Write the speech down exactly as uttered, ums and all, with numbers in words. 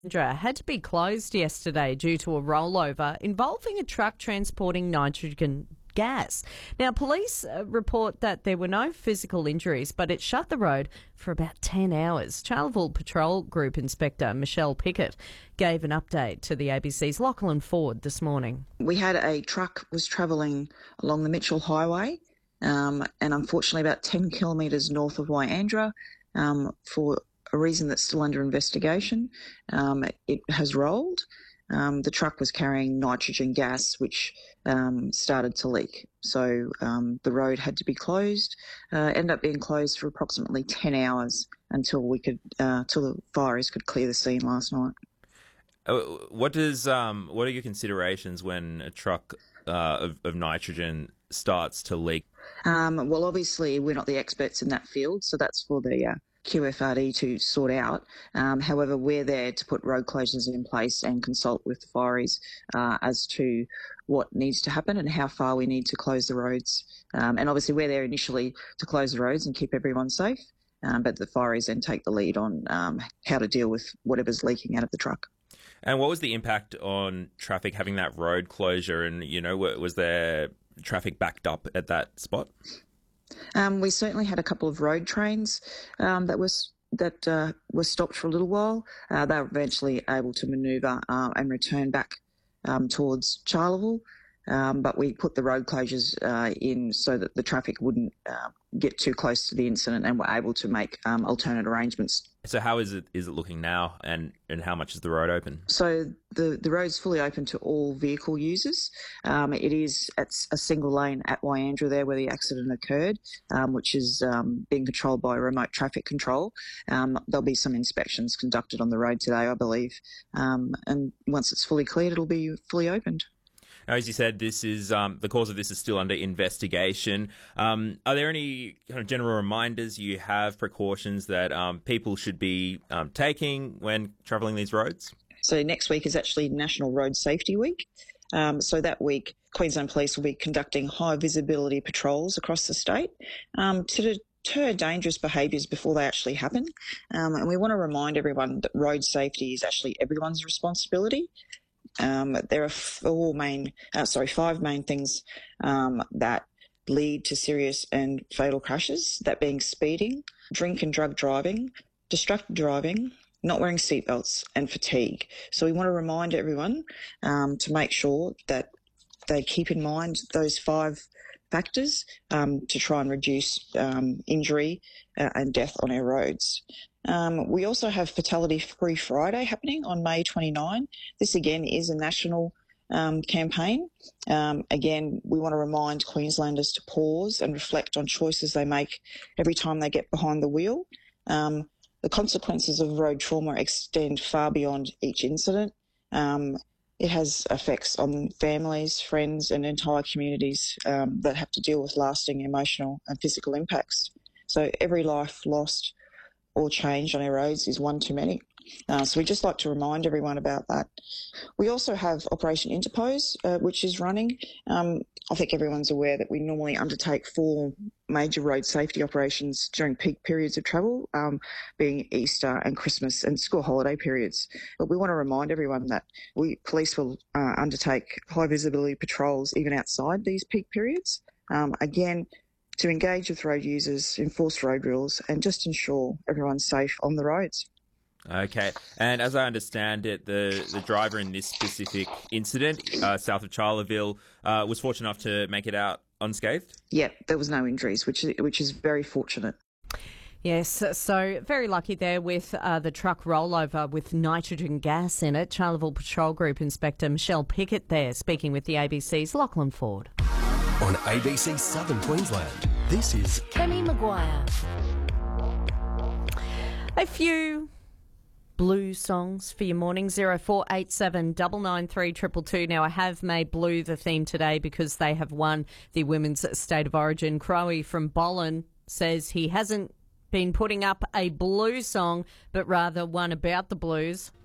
Alexandra had to be closed yesterday due to a rollover involving a truck transporting nitrogen gas. Now, police uh, report that there were no physical injuries, but it shut the road for about ten hours. Charleville Patrol Group Inspector Michelle Pickett gave an update to the A B C's Lachlan Ford this morning. We had a truck was travelling along the Mitchell Highway um, and unfortunately about ten kilometres north of Wyandra um, for a reason that's still under investigation. Um, it has rolled. Um, the truck was carrying nitrogen gas, which um, started to leak. So um, the road had to be closed, uh, ended up being closed for approximately ten hours until we could, uh, till the fireys could clear the scene last night. Uh, what does, um, what are your considerations when a truck uh, of, of nitrogen starts to leak? Um, well, obviously we're not the experts in that field, so that's for the uh, Q F R D to sort out. Um, however, we're there to put road closures in place and consult with the fireys uh, as to what needs to happen and how far we need to close the roads. Um, and obviously we're there initially to close the roads and keep everyone safe, um, but the fireys then take the lead on um, how to deal with whatever's leaking out of the truck. And what was the impact on traffic having that road closure? And, you know, was there traffic backed up at that spot? Um, we certainly had a couple of road trains um, that was that uh, were stopped for a little while. Uh, they were eventually able to manoeuvre uh, and return back um, towards Charleville, um, but we put the road closures uh, in so that the traffic wouldn't uh, get too close to the incident, and were able to make um, alternate arrangements. So how is it is it looking now, and, and how much is the road open? So the, the road's fully open to all vehicle users. Um, it is at a single lane at Wyandra there where the accident occurred, um, which is um, being controlled by remote traffic control. Um, there'll be some inspections conducted on the road today, I believe, um, and once it's fully cleared, it'll be fully opened. Now, as you said, this is um, the cause of this is still under investigation. Um, are there any kind of general reminders you have, precautions that um, people should be um, taking when travelling these roads? So next week is actually National Road Safety Week. Um, so that week, Queensland Police will be conducting high visibility patrols across the state um, to deter dangerous behaviours before they actually happen. Um, and we want to remind everyone that road safety is actually everyone's responsibility. Um, there are four main, uh, sorry, five main things um, that lead to serious and fatal crashes, that being speeding, drink and drug driving, distracted driving, not wearing seatbelts, and fatigue. So we want to remind everyone um, to make sure that they keep in mind those five factors um, to try and reduce um, injury uh, and death on our roads. Um, we also have Fatality Free Friday happening on May twenty-ninth. This again is a national um, campaign. Um, again, we want to remind Queenslanders to pause and reflect on choices they make every time they get behind the wheel. Um, the consequences of road trauma extend far beyond each incident. Um, it has effects on families, friends and entire communities um, that have to deal with lasting emotional and physical impacts. So every life lost or changed on our roads is one too many. Uh, so we just like to remind everyone about that. We also have Operation Interpose, uh, which is running. Um, I think everyone's aware that we normally undertake four major road safety operations during peak periods of travel, um, being Easter and Christmas and school holiday periods. But we want to remind everyone that we police will uh, undertake high visibility patrols even outside these peak periods. Um, again, to engage with road users, enforce road rules, and just ensure everyone's safe on the roads. Okay. And as I understand it, the, the driver in this specific incident, uh, south of Charleville, uh, was fortunate enough to make it out unscathed? Yeah, there was no injuries, which is, which is very fortunate. Yes, so very lucky there with uh, the truck rollover with nitrogen gas in it. Charleville Patrol Group Inspector Michelle Pickett there speaking with the A B C's Lachlan Ford. On A B C Southern Queensland, this is Kemi Maguire. A few blue songs for your morning. zero four eight seven nine nine three two two two. Now, I have made blue the theme today because they have won the Women's State of Origin. Crowe from Bolen says he hasn't been putting up a blue song, but rather one about the Blues.